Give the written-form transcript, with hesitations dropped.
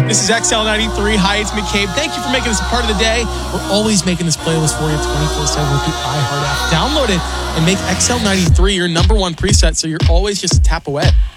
This is XL93. Hi, it's McCabe. Thank you for making this a part of the day. We're always making this playlist for you 24/7 with the iHeart app. Download it and make XL93 your number one preset so you're always just a tap away.